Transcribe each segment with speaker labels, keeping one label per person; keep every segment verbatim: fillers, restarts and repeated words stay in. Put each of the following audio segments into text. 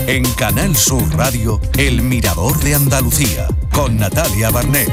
Speaker 1: En Canal Sur Radio, El Mirador de Andalucía, con Natalia Barnés.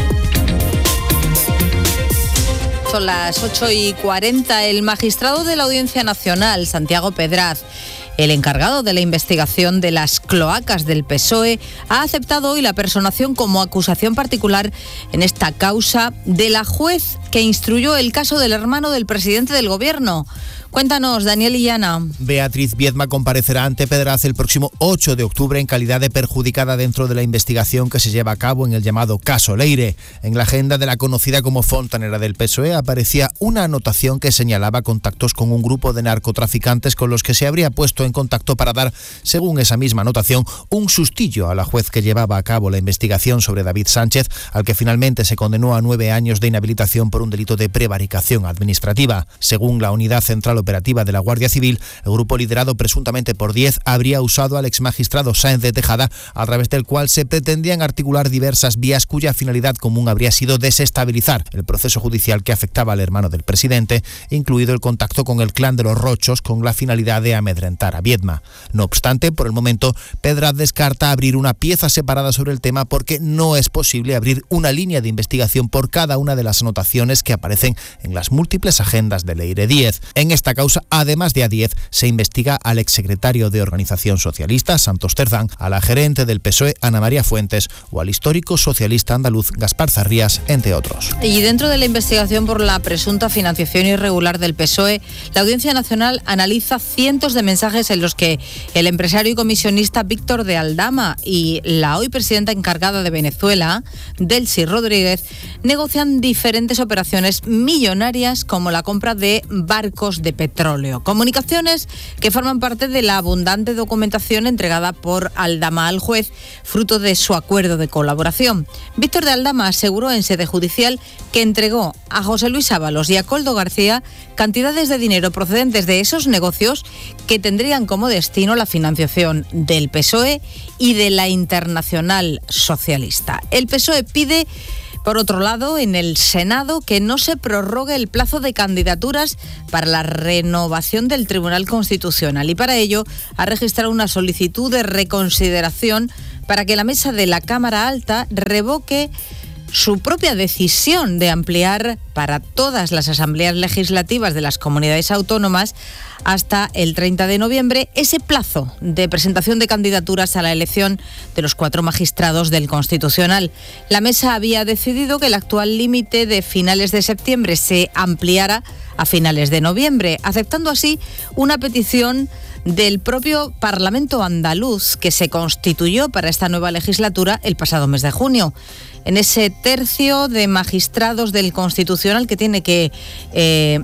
Speaker 2: Son las ocho y cuarenta. El magistrado de la Audiencia Nacional, Santiago Pedraz, el encargado de la investigación de las cloacas del P S O E, ha aceptado hoy la personación como acusación particular en esta causa de la juez que instruyó el caso del hermano del presidente del Gobierno. Cuéntanos, Daniel Illana.
Speaker 3: Beatriz Viedma comparecerá ante Pedraz el próximo ocho de octubre en calidad de perjudicada dentro de la investigación que se lleva a cabo en el llamado caso Leire. En la agenda de la conocida como fontanera del P S O E aparecía una anotación que señalaba contactos con un grupo de narcotraficantes con los que se habría puesto en contacto para dar, según esa misma anotación, un sustillo a la juez que llevaba a cabo la investigación sobre David Sánchez, al que finalmente se condenó a nueve años de inhabilitación por un delito de prevaricación administrativa. Según la Unidad Central Operativa de la Guardia Civil, el grupo liderado presuntamente por Diez habría usado al exmagistrado Sáenz de Tejada, a través del cual se pretendían articular diversas vías cuya finalidad común habría sido desestabilizar el proceso judicial que afectaba al hermano del presidente, incluido el contacto con el clan de los Rochos con la finalidad de amedrentar a Viedma. No obstante, por el momento, Pedraz descarta abrir una pieza separada sobre el tema porque no es posible abrir una línea de investigación por cada una de las anotaciones que aparecen en las múltiples agendas de Leire Díez. En esta causa, además de a Díez, se investiga al exsecretario de Organización Socialista, Santos Cerdán, a la gerente del P S O E, Ana María Fuentes, o al histórico socialista andaluz, Gaspar Zarrías, entre otros.
Speaker 2: Y dentro de la investigación por la presunta financiación irregular del P S O E, la Audiencia Nacional analiza cientos de mensajes en los que el empresario y comisionista Víctor de Aldama y la hoy presidenta encargada de Venezuela, Delcy Rodríguez, negocian diferentes operaciones millonarias como la compra de barcos de petróleo. Comunicaciones que forman parte de la abundante documentación entregada por Aldama al juez, fruto de su acuerdo de colaboración. Víctor de Aldama aseguró en sede judicial que entregó a José Luis Ábalos y a Koldo García cantidades de dinero procedentes de esos negocios que tendrían como destino la financiación del P S O E y de la Internacional Socialista. El P S O E pide, por otro lado, en el Senado, que no se prorrogue el plazo de candidaturas para la renovación del Tribunal Constitucional y para ello ha registrado una solicitud de reconsideración para que la mesa de la Cámara Alta revoque su propia decisión de ampliar para todas las asambleas legislativas de las comunidades autónomas hasta el treinta de noviembre ese plazo de presentación de candidaturas a la elección de los cuatro magistrados del Constitucional. La mesa había decidido que el actual límite de finales de septiembre se ampliara a finales de noviembre, aceptando así una petición del propio Parlamento andaluz que se constituyó para esta nueva legislatura el pasado mes de junio. En ese tercio de magistrados del Constitucional que tiene que eh,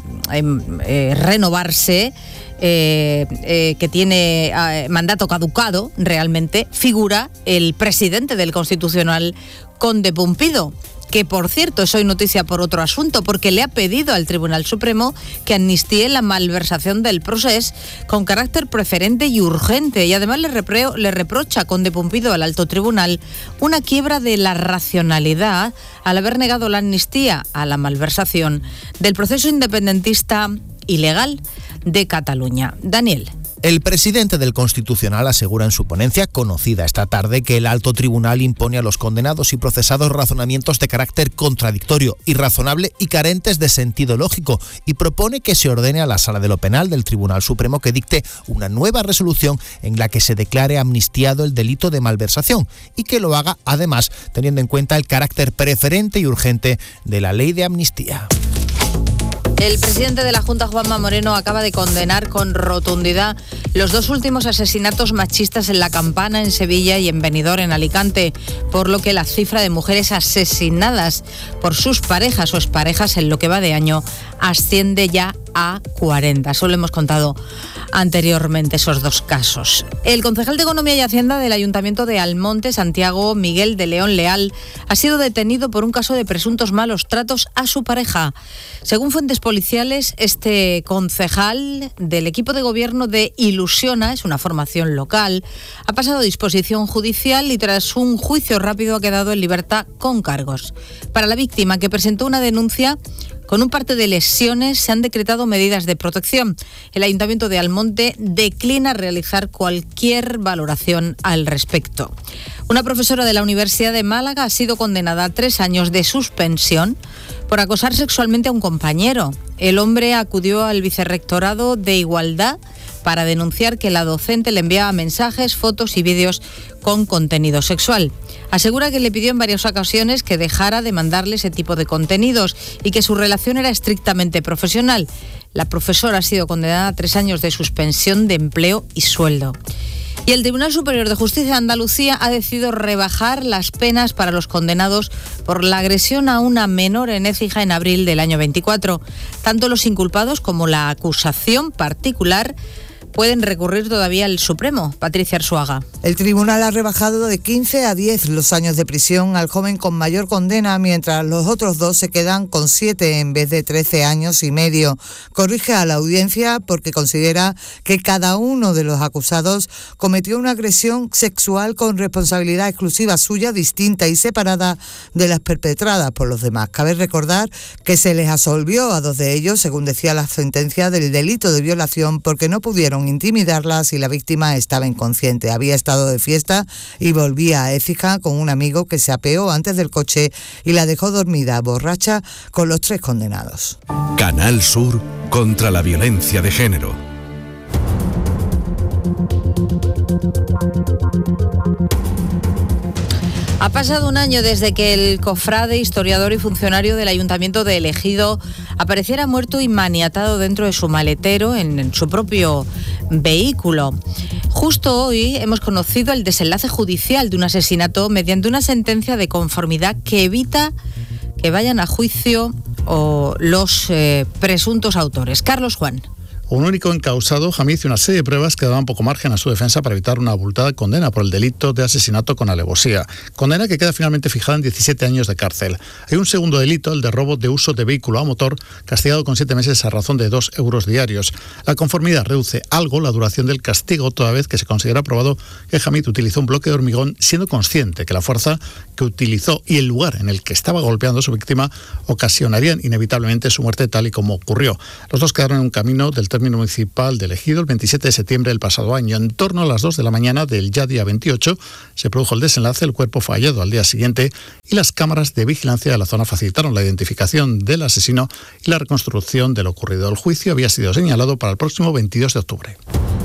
Speaker 2: eh, renovarse, eh, eh, que tiene eh, mandato caducado, realmente figura el presidente del Constitucional, Conde Pumpido, que por cierto es hoy noticia por otro asunto, porque le ha pedido al Tribunal Supremo que amnistíe la malversación del procés con carácter preferente y urgente, y además le, repro- le reprocha a Conde Pumpido al alto tribunal una quiebra de la racionalidad al haber negado la amnistía a la malversación del proceso independentista ilegal de Cataluña. Daniel.
Speaker 3: El presidente del Constitucional asegura en su ponencia, conocida esta tarde, que el alto tribunal impone a los condenados y procesados razonamientos de carácter contradictorio, irrazonable y carentes de sentido lógico, y propone que se ordene a la Sala de lo Penal del Tribunal Supremo que dicte una nueva resolución en la que se declare amnistiado el delito de malversación y que lo haga, además, teniendo en cuenta el carácter preferente y urgente de la ley de amnistía.
Speaker 2: El presidente de la Junta, Juanma Moreno, acaba de condenar con rotundidad los dos últimos asesinatos machistas en La Campana, en Sevilla, y en Benidorm, en Alicante, por lo que la cifra de mujeres asesinadas por sus parejas o exparejas en lo que va de año asciende ya a cuarenta. Solo hemos contado anteriormente esos dos casos. El concejal de Economía y Hacienda del Ayuntamiento de Almonte, Santiago Miguel de León Leal, ha sido detenido por un caso de presuntos malos tratos a su pareja. Según fuentes policiales, este concejal del equipo de gobierno de Ilusiona, es una formación local, ha pasado a disposición judicial y tras un juicio rápido ha quedado en libertad con cargos. Para la víctima, que presentó una denuncia Con un parte de lesiones se han decretado medidas de protección. El Ayuntamiento de Almonte declina realizar cualquier valoración al respecto. Una profesora de la Universidad de Málaga ha sido condenada a tres años de suspensión por acosar sexualmente a un compañero. El hombre acudió al Vicerrectorado de Igualdad para denunciar que la docente le enviaba mensajes, fotos y vídeos con contenido sexual. Asegura que le pidió en varias ocasiones que dejara de mandarle ese tipo de contenidos y que su relación era estrictamente profesional. La profesora ha sido condenada a tres años de suspensión de empleo y sueldo. Y el Tribunal Superior de Justicia de Andalucía ha decidido rebajar las penas para los condenados por la agresión a una menor en Écija en abril del año veinticuatro. Tanto los inculpados como la acusación particular pueden recurrir todavía al Supremo. Patricia Arzuaga.
Speaker 4: El tribunal ha rebajado de quince a diez los años de prisión al joven con mayor condena, mientras los otros dos se quedan con siete en vez de trece años y medio. Corrige a la audiencia porque considera que cada uno de los acusados cometió una agresión sexual con responsabilidad exclusiva suya, distinta y separada de las perpetradas por los demás. Cabe recordar que se les absolvió a dos de ellos, según decía la sentencia, del delito de violación porque no pudieron intimidarlas y la víctima estaba inconsciente. Había estado de fiesta y volvía a Écija con un amigo que se apeó antes del coche y la dejó dormida, borracha, con los tres condenados.
Speaker 1: Canal Sur contra la violencia de género.
Speaker 2: Ha pasado un año desde que el cofrade, historiador y funcionario del Ayuntamiento de El Ejido apareciera muerto y maniatado dentro de su maletero en, en su propio vehículo. Justo hoy hemos conocido el desenlace judicial de un asesinato mediante una sentencia de conformidad que evita que vayan a juicio o los eh, presuntos autores. Carlos Juan.
Speaker 5: Un único encausado, Hamid, y una serie de pruebas que daban poco margen a su defensa para evitar una abultada condena por el delito de asesinato con alevosía. Condena que queda finalmente fijada en diecisiete años de cárcel. Hay un segundo delito, el de robo de uso de vehículo a motor, castigado con siete meses a razón de dos euros diarios. La conformidad reduce algo la duración del castigo, toda vez que se considera probado que Hamid utilizó un bloque de hormigón siendo consciente que la fuerza que utilizó y el lugar en el que estaba golpeando a su víctima ocasionarían inevitablemente su muerte, tal y como ocurrió. Los dos quedaron en un camino del término municipal de Ejido el veintisiete de septiembre del pasado año. En torno a las dos de la mañana del ya día veintiocho se produjo el desenlace, el cuerpo fue hallado al día siguiente y las cámaras de vigilancia de la zona facilitaron la identificación del asesino y la reconstrucción de lo ocurrido. El juicio había sido señalado para el próximo veintidós de octubre.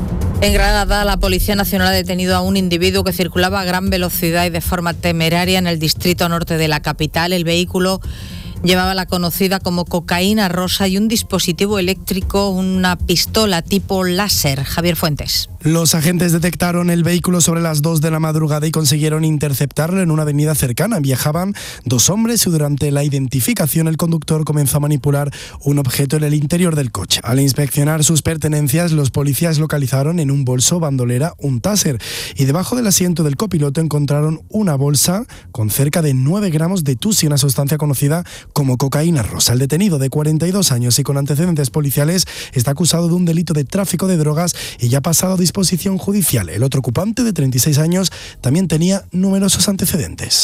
Speaker 2: En Granada, la Policía Nacional ha detenido a un individuo que circulaba a gran velocidad y de forma temeraria en el distrito norte de la capital. El vehículo llevaba la conocida como cocaína rosa y un dispositivo eléctrico, una pistola tipo láser. Javier Fuentes.
Speaker 6: Los agentes detectaron el vehículo sobre las dos de la madrugada y consiguieron interceptarlo en una avenida cercana. Viajaban dos hombres y durante la identificación el conductor comenzó a manipular un objeto en el interior del coche. Al inspeccionar sus pertenencias, los policías localizaron en un bolso bandolera un taser y debajo del asiento del copiloto encontraron una bolsa con cerca de nueve gramos de tusi, una sustancia conocida como cocaína rosa. El detenido, de cuarenta y dos años y con antecedentes policiales, está acusado de un delito de tráfico de drogas y ya ha pasado a disposición judicial. El otro ocupante, de treinta y seis años, también tenía numerosos antecedentes.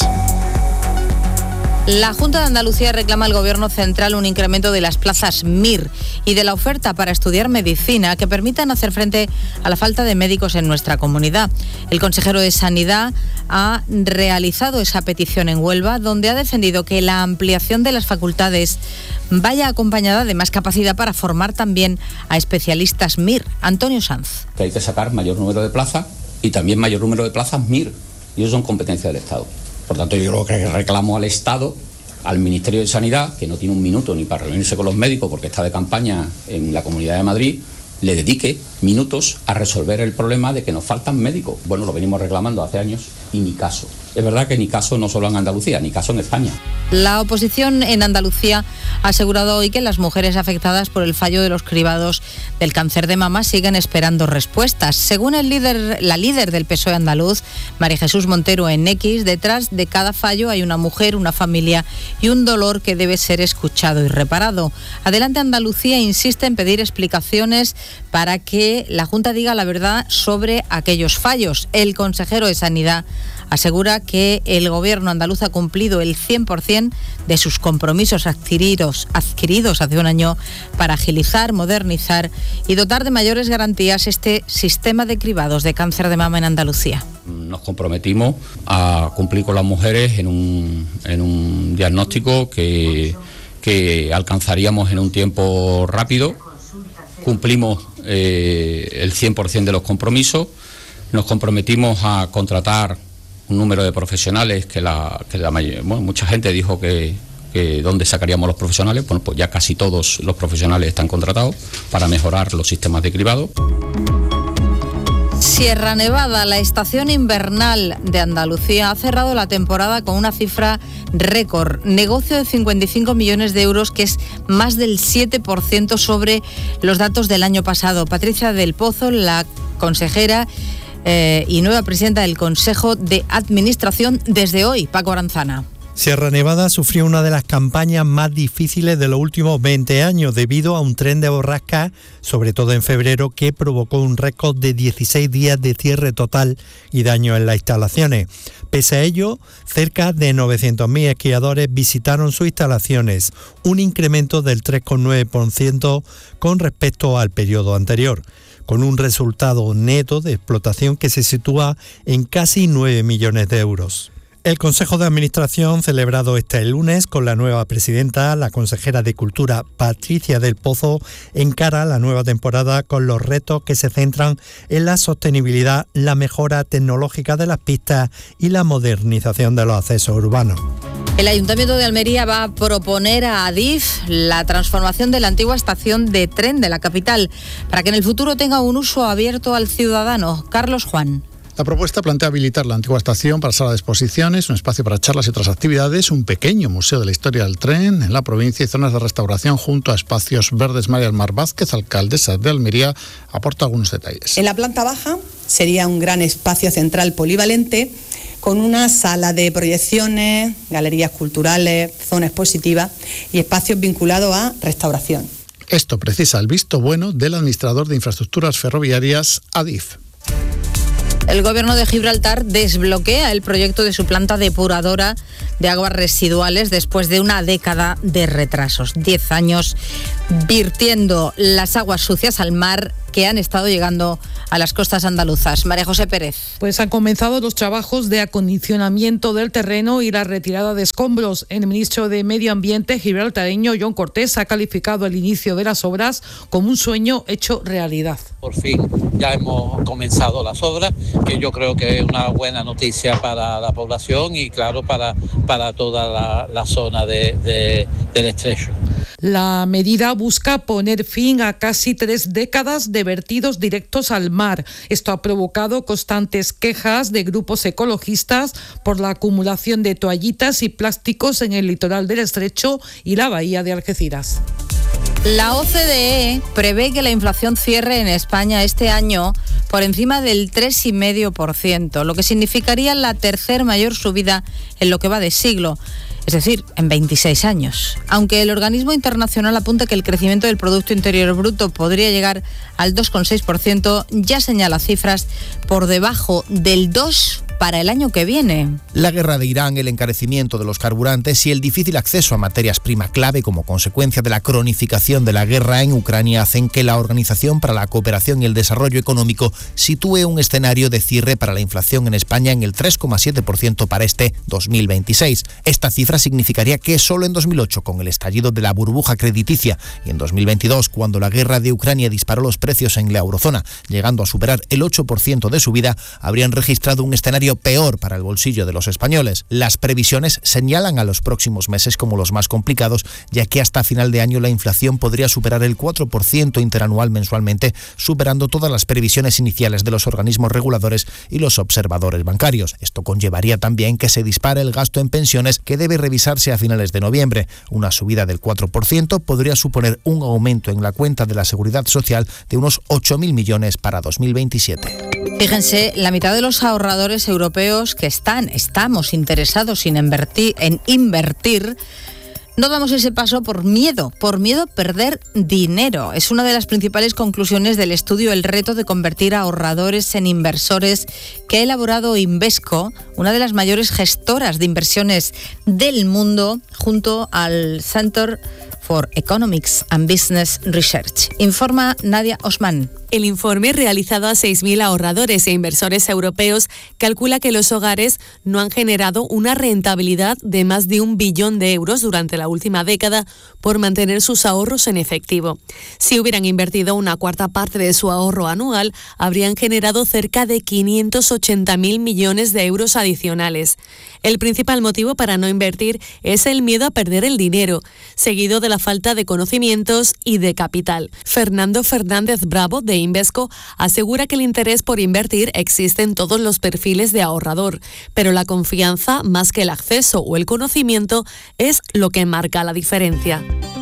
Speaker 2: La Junta de Andalucía reclama al Gobierno central un incremento de las plazas M I R y de la oferta para estudiar medicina que permitan hacer frente a la falta de médicos en nuestra comunidad. El consejero de Sanidad ha realizado esa petición en Huelva, donde ha defendido que la ampliación de las facultades vaya acompañada de más capacidad para formar también a especialistas M I R. Antonio Sanz.
Speaker 7: Que hay que sacar mayor número de plazas y también mayor número de plazas M I R, y eso son competencias del Estado. Por tanto, yo creo que reclamo al Estado, al Ministerio de Sanidad, que no tiene un minuto ni para reunirse con los médicos porque está de campaña en la Comunidad de Madrid, le dedique minutos a resolver el problema de que nos faltan médicos. Bueno, lo venimos reclamando hace años y ni caso. Es verdad que ni caso no solo en Andalucía, ni caso en España.
Speaker 2: La oposición en Andalucía ha asegurado hoy que las mujeres afectadas por el fallo de los cribados del cáncer de mama siguen esperando respuestas. Según el líder, la líder del P S O E andaluz, María Jesús Montero, en X, detrás de cada fallo hay una mujer, una familia y un dolor que debe ser escuchado y reparado. Adelante Andalucía insiste en pedir explicaciones para que la Junta diga la verdad sobre aquellos fallos. El consejero de Sanidad asegura que el gobierno andaluz ha cumplido el cien por ciento de sus compromisos adquiridos, adquiridos hace un año para agilizar, modernizar y dotar de mayores garantías este sistema de cribados de cáncer de mama en Andalucía.
Speaker 7: Nos comprometimos a cumplir con las mujeres en un, en un diagnóstico que, que alcanzaríamos en un tiempo rápido. Cumplimos eh, el cien por ciento de los compromisos. Nos comprometimos a contratar un número de profesionales que la, que la mayor, bueno, mucha gente dijo que, que dónde sacaríamos los profesionales. Bueno, pues ya casi todos los profesionales están contratados para mejorar los sistemas de cribado.
Speaker 2: Sierra Nevada, la estación invernal de Andalucía, ha cerrado la temporada con una cifra récord, negocio de cincuenta y cinco millones de euros, que es más del siete por ciento sobre los datos del año pasado. Patricia del Pozo, la consejera eh, y nueva presidenta del Consejo de Administración desde hoy. Paco Aranzana.
Speaker 8: Sierra Nevada sufrió una de las campañas más difíciles de los últimos veinte años debido a un tren de borrasca, sobre todo en febrero, que provocó un récord de dieciséis días de cierre total y daño en las instalaciones. Pese a ello, cerca de novecientos mil esquiadores visitaron sus instalaciones, un incremento del tres coma nueve por ciento con respecto al periodo anterior, con un resultado neto de explotación que se sitúa en casi nueve millones de euros. El Consejo de Administración, celebrado este lunes con la nueva presidenta, la consejera de Cultura, Patricia del Pozo, encara la nueva temporada con los retos que se centran en la sostenibilidad, la mejora tecnológica de las pistas y la modernización de los accesos urbanos.
Speaker 2: El Ayuntamiento de Almería va a proponer a Adif la transformación de la antigua estación de tren de la capital para que en el futuro tenga un uso abierto al ciudadano. Carlos Juan.
Speaker 5: La propuesta plantea habilitar la antigua estación para sala de exposiciones, un espacio para charlas y otras actividades, un pequeño museo de la historia del tren en la provincia y zonas de restauración junto a espacios verdes. María del Mar Vázquez, alcaldesa de Almería, aporta algunos detalles.
Speaker 9: En la planta baja sería un gran espacio central polivalente con una sala de proyecciones, galerías culturales, zona expositiva y espacios vinculados a restauración.
Speaker 5: Esto precisa el visto bueno del administrador de infraestructuras ferroviarias, Adif.
Speaker 2: El Gobierno de Gibraltar desbloquea el proyecto de su planta depuradora de aguas residuales después de una década de retrasos. Diez años virtiendo las aguas sucias al mar que han estado llegando a las costas andaluzas. María José Pérez.
Speaker 10: Pues han comenzado los trabajos de acondicionamiento del terreno y la retirada de escombros. El ministro de Medio Ambiente gibraltareño, John Cortés, ha calificado el inicio de las obras como un sueño hecho realidad.
Speaker 11: Por fin ya hemos comenzado las obras, que yo creo que es una buena noticia para la población y claro para, para toda la, la zona de, de, del estrecho.
Speaker 10: La medida busca poner fin a casi tres décadas de vertidos directos al mar. Esto ha provocado constantes quejas de grupos ecologistas por la acumulación de toallitas y plásticos en el litoral del estrecho y la bahía de Algeciras.
Speaker 2: La O C D E prevé que la inflación cierre en España este año por encima del tres coma cinco por ciento, lo que significaría la tercer mayor subida en lo que va de siglo, es decir, en veintiséis años. Aunque el organismo internacional apunta que el crecimiento del Producto Interior Bruto podría llegar al dos coma seis por ciento, ya señala cifras por debajo del dos por ciento para el año que viene.
Speaker 3: La guerra de Irán, el encarecimiento de los carburantes y el difícil acceso a materias prima clave como consecuencia de la cronificación de la guerra en Ucrania hacen que la Organización para la Cooperación y el Desarrollo Económico sitúe un escenario de cierre para la inflación en España en el tres coma siete por ciento para este dos mil veintiséis. Esta cifra significaría que solo en dos mil ocho, con el estallido de la burbuja crediticia, y en dos mil veintidós, cuando la guerra de Ucrania disparó los precios en la eurozona, llegando a superar el ocho por ciento de subida, habrían registrado un escenario peor para el bolsillo de los españoles. Las previsiones señalan a los próximos meses como los más complicados, ya que hasta final de año la inflación podría superar el cuatro por ciento interanual mensualmente, superando todas las previsiones iniciales de los organismos reguladores y los observadores bancarios. Esto conllevaría también que se dispare el gasto en pensiones, que debe revisarse a finales de noviembre. Una subida del cuatro por ciento podría suponer un aumento en la cuenta de la Seguridad Social de unos ocho mil millones para dos mil veintisiete.
Speaker 2: Fíjense, la mitad de los ahorradores europeos que están, estamos interesados en invertir, en invertir No damos ese paso por miedo, por miedo a perder dinero. Es una de las principales conclusiones del estudio El reto de convertir a ahorradores en inversores que ha elaborado Invesco, una de las mayores gestoras de inversiones del mundo, junto al Center for Economics and Business Research. Informa Nadia Osman.
Speaker 12: El informe, realizado a seis mil ahorradores e inversores europeos, calcula que los hogares no han generado una rentabilidad de más de un billón de euros durante la última década por mantener sus ahorros en efectivo. Si hubieran invertido una cuarta parte de su ahorro anual, habrían generado cerca de quinientos ochenta mil millones de euros adicionales. El principal motivo para no invertir es el miedo a perder el dinero, seguido de la falta de conocimientos y de capital. Fernando Fernández Bravo, de Invesco, asegura que el interés por invertir existe en todos los perfiles de ahorrador, pero la confianza, más que el acceso o el conocimiento, es lo que marca la diferencia.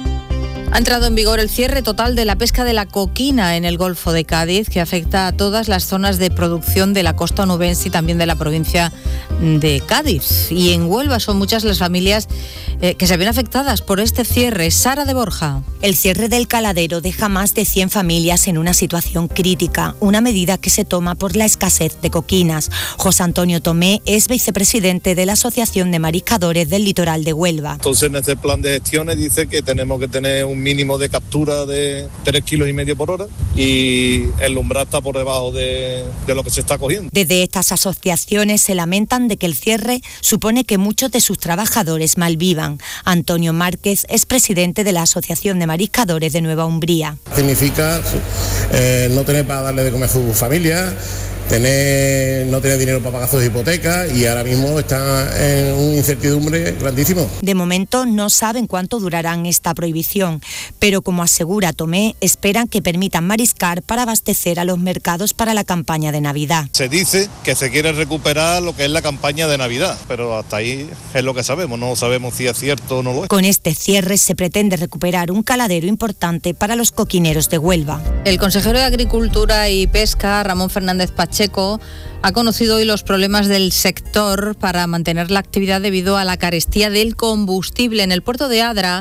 Speaker 2: Ha entrado en vigor el cierre total de la pesca de la coquina en el Golfo de Cádiz, que afecta a todas las zonas de producción de la costa onubense y también de la provincia de Cádiz. Y en Huelva son muchas las familias eh, que se ven afectadas por este cierre. Sara de Borja.
Speaker 13: El cierre del caladero deja más de cien familias en una situación crítica, una medida que se toma por la escasez de coquinas. José Antonio Tomé es vicepresidente de la Asociación de Mariscadores del Litoral de Huelva.
Speaker 14: Entonces, en este plan de gestiones dice que tenemos que tener un mínimo de captura de tres kilos y medio por hora y el umbral está por debajo de, de lo que se está cogiendo.
Speaker 13: Desde estas asociaciones se lamentan de que el cierre supone que muchos de sus trabajadores malvivan. Antonio Márquez es presidente de la Asociación de Mariscadores de Nueva Umbría.
Speaker 15: Significa eh, no tener para darle de comer a su familia, tener, no tener dinero para pagar sus hipotecas y ahora mismo está en una incertidumbre grandísimo.
Speaker 13: De momento no saben cuánto durarán esta prohibición, pero como asegura Tomé, esperan que permitan mariscar para abastecer a los mercados para la campaña de Navidad.
Speaker 14: Se dice que se quiere recuperar lo que es la campaña de Navidad, pero hasta ahí es lo que sabemos, no sabemos si es cierto o no lo es.
Speaker 13: Con este cierre se pretende recuperar un caladero importante para los coquineros de Huelva.
Speaker 2: El consejero de Agricultura y Pesca, Ramón Fernández Pacheco, Checo, ha conocido hoy los problemas del sector para mantener la actividad debido a la carestía del combustible. En el puerto de Adra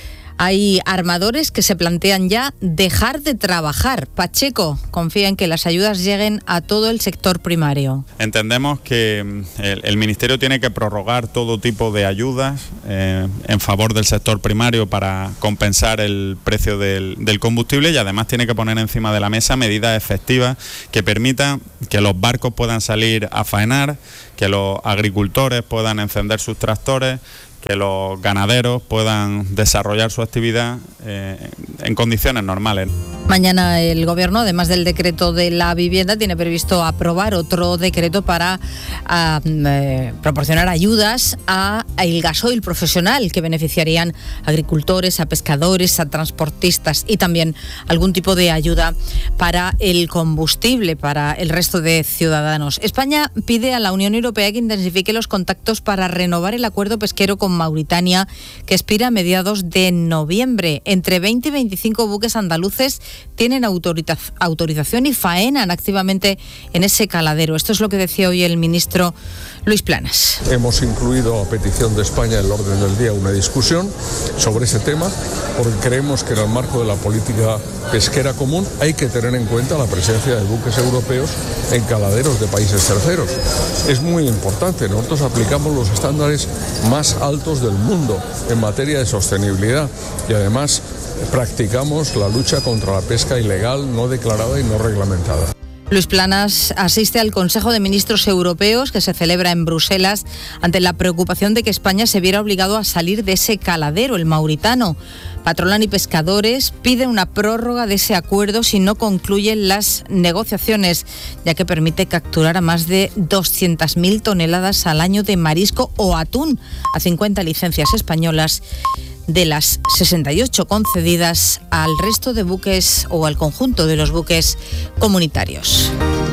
Speaker 2: hay armadores que se plantean ya dejar de trabajar. Pacheco confía en que las ayudas lleguen a todo el sector primario.
Speaker 16: Entendemos que el, el Ministerio tiene que prorrogar todo tipo de ayudas eh, en favor del sector primario para compensar el precio del, del combustible y además tiene que poner encima de la mesa medidas efectivas que permitan que los barcos puedan salir a faenar, que los agricultores puedan encender sus tractores, que los ganaderos puedan desarrollar su actividad eh, en condiciones normales.
Speaker 2: Mañana el Gobierno, además del decreto de la vivienda, tiene previsto aprobar otro decreto para a, eh, proporcionar ayudas a, a el gasoil profesional, que beneficiarían a agricultores, a pescadores, a transportistas y también algún tipo de ayuda para el combustible, para el resto de ciudadanos. España pide a la Unión Europea que intensifique los contactos para renovar el acuerdo pesquero con Mauritania, que expira a mediados de noviembre. Entre veinte y veinticinco buques andaluces tienen autoriza- autorización y faenan activamente en ese caladero. Esto es lo que decía hoy el ministro Luis Planas.
Speaker 17: Hemos incluido a petición de España en el orden del día una discusión sobre ese tema, porque creemos que en el marco de la política pesquera común hay que tener en cuenta la presencia de buques europeos en caladeros de países terceros. Es muy importante, nosotros aplicamos los estándares más altos del mundo en materia de sostenibilidad y además practicamos la lucha contra la pesca ilegal, no declarada y no reglamentada.
Speaker 2: Luis Planas asiste al Consejo de Ministros Europeos que se celebra en Bruselas ante la preocupación de que España se viera obligado a salir de ese caladero, el mauritano. Patronal y pescadores piden una prórroga de ese acuerdo si no concluyen las negociaciones, ya que permite capturar a más de doscientas mil toneladas al año de marisco o atún a cincuenta licencias españolas de las sesenta y ocho concedidas al resto de buques o al conjunto de los buques comunitarios.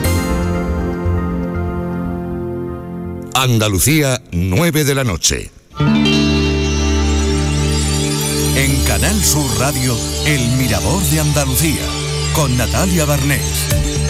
Speaker 1: Andalucía, nueve de la noche. En Canal Sur Radio, El Mirador de Andalucía, con Natalia Barnés.